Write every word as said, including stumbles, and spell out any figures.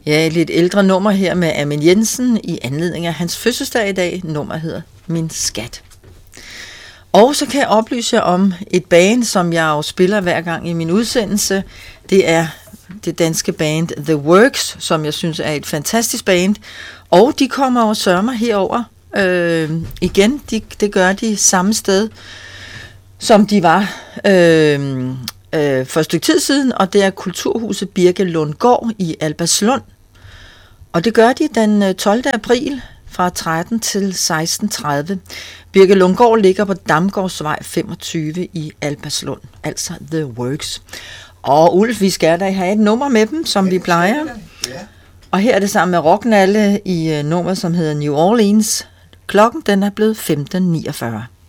Ja, et lidt ældre nummer her med Amin Jensen i anledning af hans fødselsdag i dag. Nummer hedder Min Skat. Og så kan jeg oplyse jer om et band, som jeg jo spiller hver gang i min udsendelse. Det er det danske band The Works, som jeg synes er et fantastisk band. Og de kommer og sørger herover øh, igen. De, det gør de samme sted, som de var øh, øh, for et stykke tid siden. Og det er Kulturhuset Birkelundgård i Albertslund. Og det gør de den tolvte april fra tretten til seksten tredive. Birkelundgård ligger på Damgårdsvej femogtyve i Albertslund, altså The Works. Og Ulf, vi skal da have et nummer med dem, som vi plejer. Og her er det sammen med Rocknalle i uh, nummer, som hedder New Orleans. Klokken den er blevet femten niogfyrre.